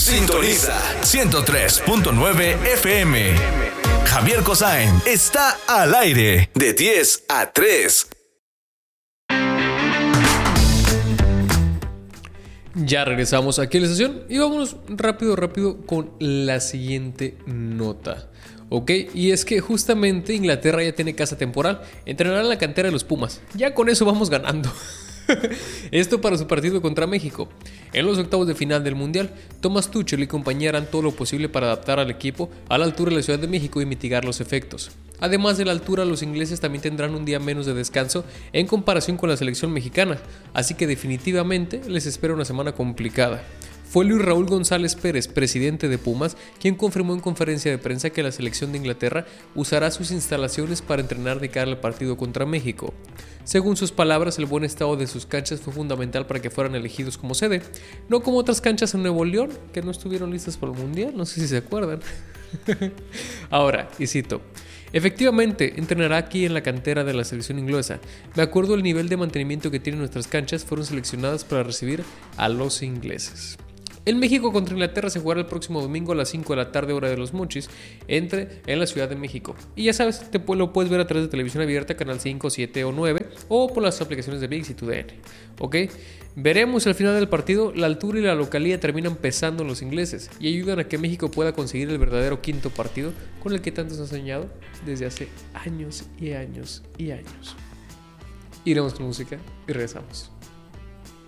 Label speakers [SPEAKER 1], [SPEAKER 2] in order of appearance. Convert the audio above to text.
[SPEAKER 1] Sintoniza 103.9 FM. Javier Cosain está al aire de 10 a 3.
[SPEAKER 2] Ya regresamos aquí a la estación y vámonos rápido con la siguiente nota. Ok, y es que justamente Inglaterra ya tiene casa temporal, entrenará en la cantera de los Pumas. Ya con eso vamos ganando. Esto para su partido contra México. En los octavos de final del Mundial, Thomas Tuchel y compañía harán todo lo posible para adaptar al equipo a la altura de la Ciudad de México y mitigar los efectos. Además de la altura, los ingleses también tendrán un día menos de descanso en comparación con la selección mexicana, así que definitivamente les espera una semana complicada. Fue Luis Raúl González Pérez, presidente de Pumas, quien confirmó en conferencia de prensa que la selección de Inglaterra usará sus instalaciones para entrenar de cara al partido contra México. Según sus palabras, el buen estado de sus canchas fue fundamental para que fueran elegidos como sede, no como otras canchas en Nuevo León, que no estuvieron listas para el Mundial, no sé si se acuerdan. Ahora, y cito: efectivamente, entrenará aquí en la cantera de la selección inglesa. Me acuerdo el nivel de mantenimiento que tienen nuestras canchas, fueron seleccionadas para recibir a los ingleses. En México contra Inglaterra se jugará el próximo domingo a las 5 de la tarde, hora de los Mochis, en la Ciudad de México. Y ya sabes, lo puedes ver a través de televisión abierta, canal 5, 7 o 9, o por las aplicaciones de ViX y TUDN. ¿Ok? Veremos al final del partido, la altura y la localía terminan pesando en los ingleses y ayudan a que México pueda conseguir el verdadero quinto partido con el que tanto se ha soñado desde hace años y años y años. Iremos con música y regresamos.